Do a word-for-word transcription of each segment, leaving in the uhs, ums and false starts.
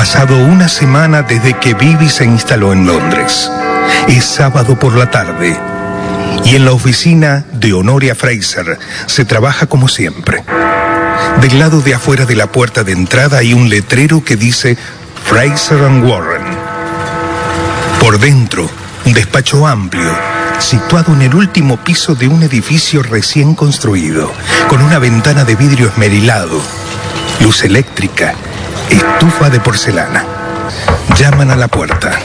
pasado una semana desde que Vivi se instaló en Londres. Es sábado por la tarde y en la oficina de Honoria Fraser se trabaja como siempre. Del lado de afuera de la puerta de entrada hay un letrero que dice Fraser and Warren. Por dentro, un despacho amplio, situado en el último piso de un edificio recién construido, con una ventana de vidrio esmerilado, luz eléctrica, estufa de porcelana. Llaman a la puerta.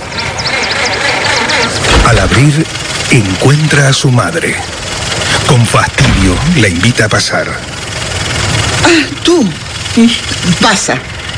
Al abrir, encuentra a su madre. Con fastidio, la invita a pasar. Ah, tú. Pasa.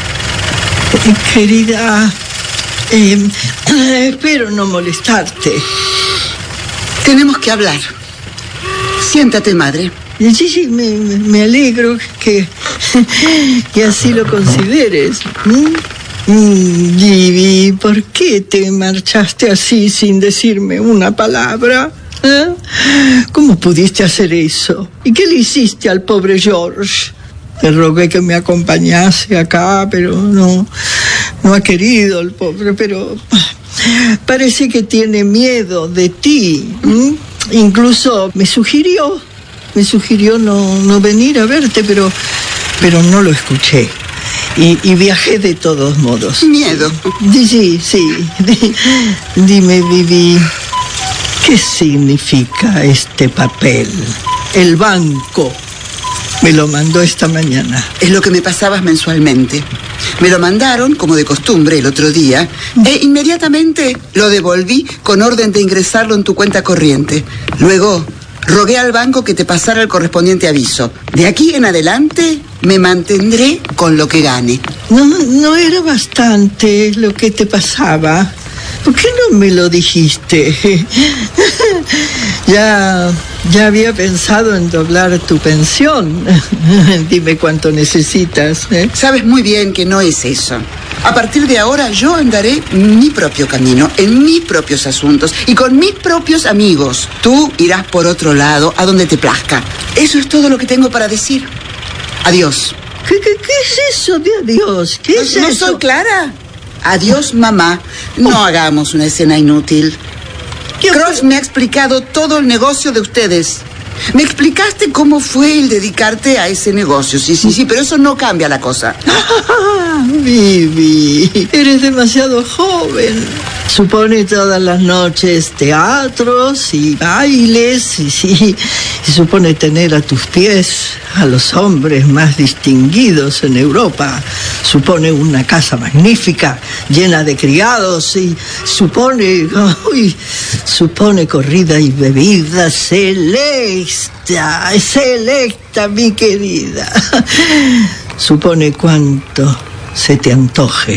Querida, eh, espero no molestarte. Tenemos que hablar. Siéntate, madre. Sí, sí, me, me alegro que, que así lo consideres. ¿Mm? Vivi, ¿por qué te marchaste así sin decirme una palabra? ¿Eh? ¿Cómo pudiste hacer eso? ¿Y qué le hiciste al pobre George? Le rogué que me acompañase acá, pero no, no ha querido el pobre, pero parece que tiene miedo de ti. ¿Mm? Incluso me sugirió, me sugirió no, no venir a verte, pero, pero no lo escuché. Y, y viajé de todos modos. Miedo. Sí, sí, sí. Dime, Vivi, ¿qué significa este papel? El banco me lo mandó esta mañana. Es lo que me pasabas mensualmente. Me lo mandaron, como de costumbre, el otro día, e inmediatamente lo devolví con orden de ingresarlo en tu cuenta corriente. Luego rogué al banco que te pasara el correspondiente aviso. De aquí en adelante me mantendré con lo que gane. No, no era bastante lo que te pasaba. ¿Por qué no me lo dijiste? ya, ya había pensado en doblar tu pensión. Dime cuánto necesitas, ¿eh? Sabes muy bien que no es eso. A partir de ahora yo andaré mi propio camino, en mis propios asuntos y con mis propios amigos. Tú irás por otro lado, a donde te plazca. Eso es todo lo que tengo para decir. Adiós. ¿Qué, qué, qué es eso de adiós? ¿Qué es ¿No, eso? ¿No soy clara? Adiós, mamá. No oh. hagamos una escena inútil. Cross me ha explicado todo el negocio de ustedes. Me explicaste cómo fue el dedicarte a ese negocio. Sí, sí, sí, pero eso no cambia la cosa. Ah, Vivi, eres demasiado joven. Supone todas las noches teatros y bailes y, sí, y supone tener a tus pies a los hombres más distinguidos en Europa. Supone una casa magnífica, llena de criados y supone, uy, supone corrida y bebida selecta, selecta, mi querida. Supone cuánto se te antoje,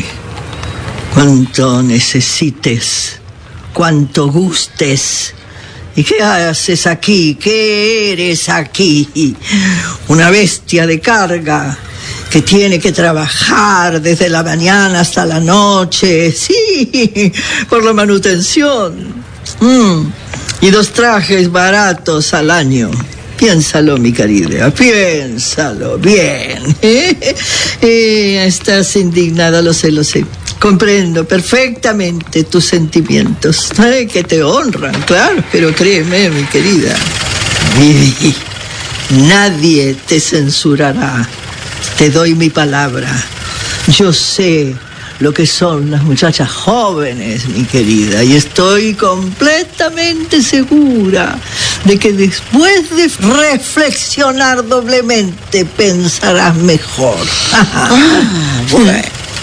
cuánto necesites, cuánto gustes. ¿Y qué haces aquí? ¿Qué eres aquí? Una bestia de carga que tiene que trabajar desde la mañana hasta la noche. Sí, por la manutención. Mm. Y dos trajes baratos al año. Piénsalo, mi querida, piénsalo bien. ¿Eh? Eh, estás indignada, lo sé, lo sé. Comprendo perfectamente tus sentimientos, ¿eh? Que te honran, claro, pero créeme, mi querida, Vivi, nadie te censurará. Te doy mi palabra. Yo sé lo que son las muchachas jóvenes, mi querida, y estoy completamente segura de que después de reflexionar doblemente pensarás mejor. Ah, bueno.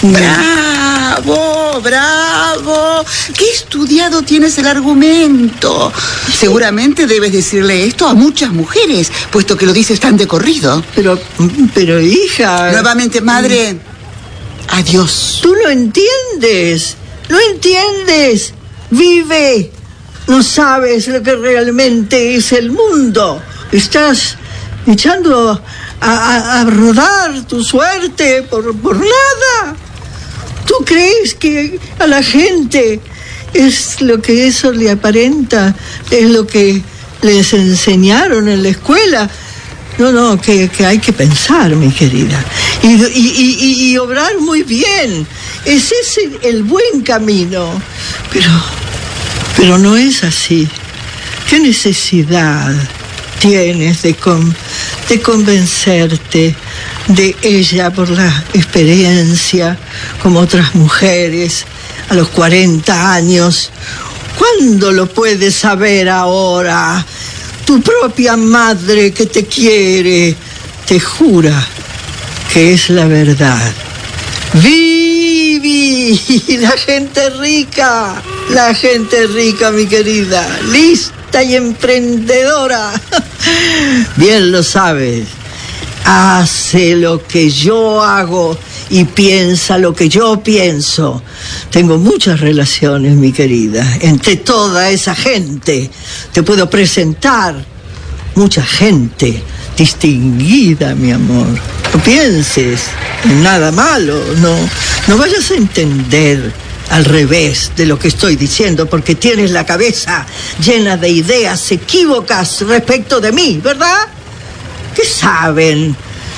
Bravo, bravo. Qué estudiado tienes el argumento. Seguramente debes decirle esto a muchas mujeres, puesto que lo dices tan de corrido. Pero, pero hija... Nuevamente, madre, adiós. Tú no entiendes, no entiendes. Vive. No sabes lo que realmente es el mundo. Estás echando a, a, a rodar tu suerte por, por nada. ¿Tú crees que a la gente es lo que eso le aparenta? ¿Es lo que les enseñaron en la escuela? No, no, que, que hay que pensar, mi querida. Y, y, y, y obrar muy bien. es ese el buen camino. Pero, pero no es así. ¿Qué necesidad tienes de, con, de convencerte de ella por la experiencia, como otras mujeres, a los cuarenta años? ¿Cuándo lo puedes saber ahora? Tu propia madre que te quiere te jura que es la verdad. Vivi, la gente rica, la gente rica, mi querida, lista y emprendedora. Bien lo sabes, hace lo que yo hago y piensa lo que yo pienso. Tengo muchas relaciones, mi querida, entre toda esa gente. Te puedo presentar mucha gente distinguida, mi amor. No pienses en nada malo, no, no vayas a entender al revés de lo que estoy diciendo, porque tienes la cabeza llena de ideas equívocas respecto de mí, ¿verdad? ¿Qué saben?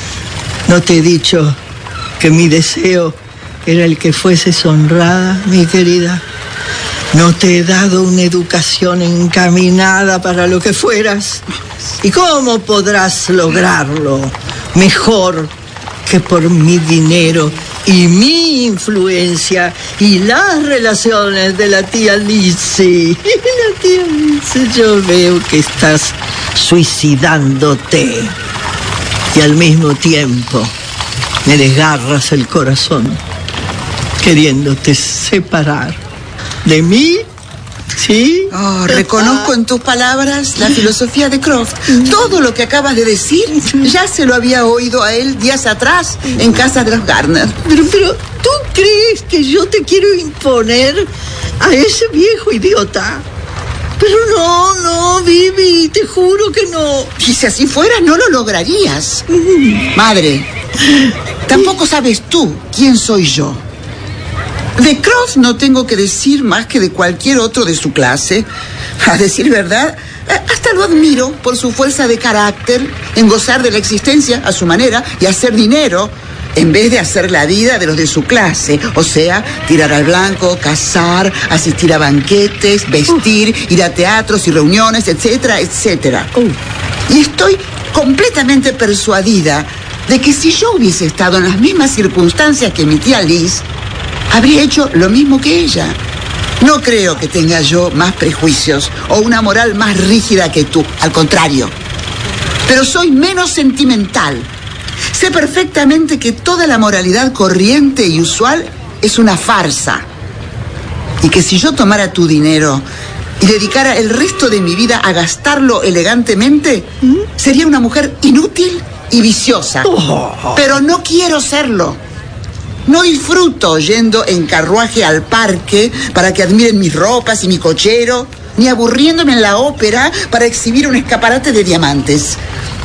No te he dicho que mi deseo era el que fueses honrada, mi querida. No te he dado una educación encaminada para lo que fueras. ¿Y cómo podrás lograrlo mejor que por mi dinero y mi influencia y las relaciones de la tía Lizzie? La tía Lizzie, yo veo que estás suicidándote y al mismo tiempo me desgarras el corazón queriéndote separar de mí. ¿Sí? Oh, reconozco en tus palabras la filosofía de Croft. Todo lo que acabas de decir ya se lo había oído a él días atrás en casa de los Garner. Pero, pero, ¿tú crees que yo te quiero imponer a ese viejo idiota? Pero no, no, Vivi, te juro que no. Y si así fuera, no lo lograrías. Madre, tampoco sabes tú quién soy yo. De Croft no tengo que decir más que de cualquier otro de su clase. A decir verdad, hasta lo admiro por su fuerza de carácter en gozar de la existencia a su manera y hacer dinero en vez de hacer la vida de los de su clase. O sea, tirar al blanco, cazar, asistir a banquetes, vestir, ir a teatros y reuniones, etcétera, etcétera. Y estoy completamente persuadida de que si yo hubiese estado en las mismas circunstancias que mi tía Liz, habría hecho lo mismo que ella. No creo que tenga yo más prejuicios o una moral más rígida que tú, al contrario. Pero soy menos sentimental. Sé perfectamente que toda la moralidad corriente y usual es una farsa. Y que si yo tomara tu dinero y dedicara el resto de mi vida a gastarlo elegantemente, ¿Mm? sería una mujer inútil y viciosa. Oh. Pero no quiero serlo. No disfruto yendo en carruaje al parque para que admiren mis ropas y mi cochero, ni aburriéndome en la ópera para exhibir un escaparate de diamantes.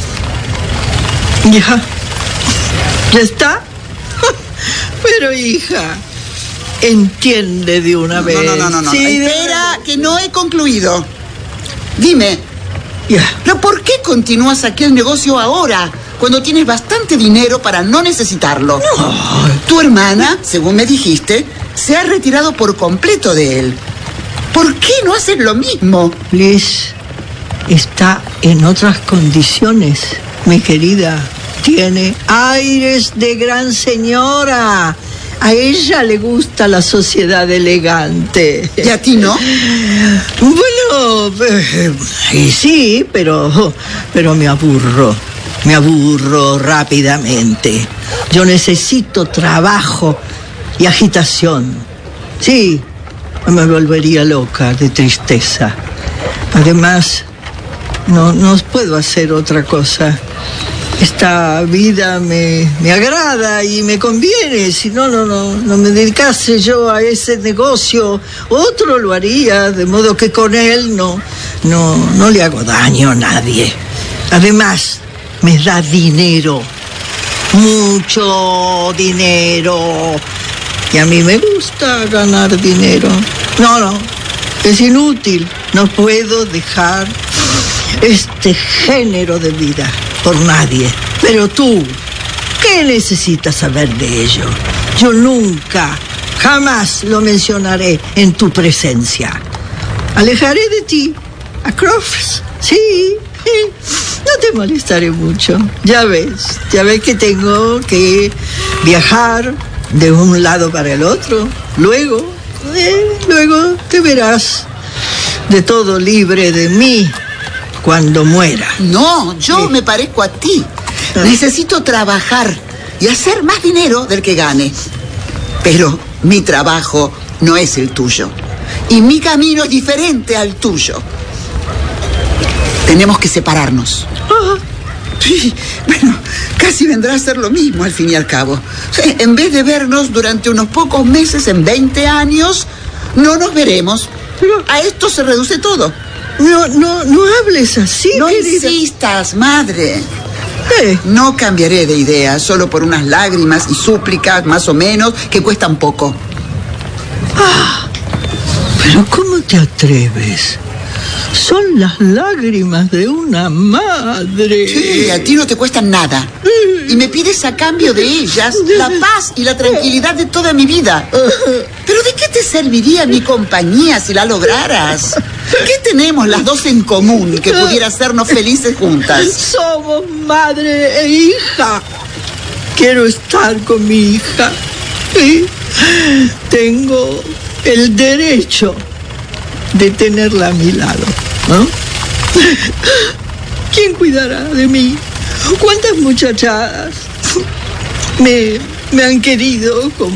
Ya. ¿Ya está? Pero, hija, entiende de una no, vez. No, no, no, no. Sí, Espera, de... que no he concluido. Dime, ya. ¿pero por qué continúas aquí el negocio ahora, cuando tienes bastante dinero para no necesitarlo? No. Tu hermana, según me dijiste, se ha retirado por completo de él. ¿Por qué no haces lo mismo? Liz está en otras condiciones, mi querida. Tiene aires de gran señora. A ella le gusta la sociedad elegante. ¿Y a ti no? Bueno, eh, sí, pero, pero me aburro. Me aburro rápidamente. Yo necesito trabajo y agitación. Sí, me volvería loca de tristeza. Además, no, no puedo hacer otra cosa. Esta vida me, me agrada y me conviene. Si no, no, no, no me dedicase yo a ese negocio, otro lo haría, de modo que con él no, no, no le hago daño a nadie. Además, me da dinero, mucho dinero. Y a mí me gusta ganar dinero. No, no, es inútil. No puedo dejar este género de vida por nadie. Pero tú, ¿qué necesitas saber de ello? Yo nunca Jamás lo mencionaré en tu presencia. Alejaré de ti a Crofts. Sí, sí. No te molestaré mucho. Ya ves, ya ves que tengo que viajar de un lado para el otro. Luego, eh, luego te verás de todo libre de mí cuando muera. No, yo Sí. me parezco a ti. Necesito trabajar y hacer más dinero del que gane. Pero mi trabajo no es el tuyo. Y mi camino es diferente al tuyo. Tenemos que separarnos. Ah, Sí, bueno, casi vendrá a ser lo mismo al fin y al cabo. En vez de vernos durante unos pocos meses en veinte años, no nos veremos. Pero- A esto se reduce todo. no, no, no hables así, No querida. insistas, madre. Eh, No cambiaré de idea solo por unas lágrimas y súplicas, más o menos, que cuestan poco. Pero ¿cómo te atreves? Son las lágrimas de una madre. Sí, a ti no te cuestan nada. Y me pides a cambio de ellas la paz y la tranquilidad de toda mi vida. ¿Pero de qué te serviría mi compañía si la lograras? ¿Qué tenemos las dos en común que pudiera hacernos felices juntas? Somos madre e hija. Quiero estar con mi hija. Sí. Tengo el derecho de tenerla a mi lado, ¿no? ¿Quién cuidará de mí? ¿Cuántas muchachadas me, me han querido como